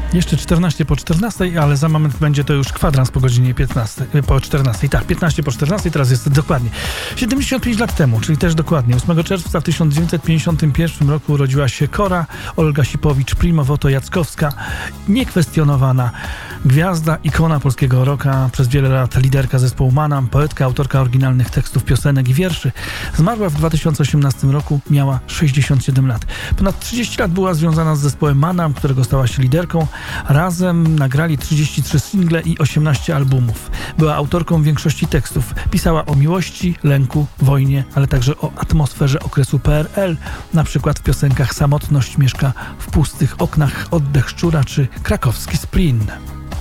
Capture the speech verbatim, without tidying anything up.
Jeszcze czternaście po czternastej, ale za moment będzie to już kwadrans po godzinie piętnastej, po czternastej. Tak, piętnaście po czternastej, teraz jest dokładnie. siedemdziesiąt pięć lat temu, czyli też dokładnie, ósmego czerwca tysiąc dziewięćset pięćdziesiątym pierwszym roku urodziła się Kora Olga Sipowicz-Primowoto-Jackowska, niekwestionowana gwiazda, ikona polskiego rocka, przez wiele lat liderka zespołu Manam, poetka, autorka oryginalnych tekstów piosenek i wierszy. Zmarła w dwa tysiące osiemnastym roku, miała sześćdziesiąt siedem lat. Ponad trzydzieści lat była związana z zespołem Manam, którego stała się liderką. Razem nagrali trzydzieści trzy single i osiemnaście albumów. Była autorką większości tekstów. Pisała o miłości, lęku, wojnie, ale także o atmosferze okresu P R L. Na przykład w piosenkach Samotność mieszka w pustych oknach, Oddech szczura czy Krakowski Splin.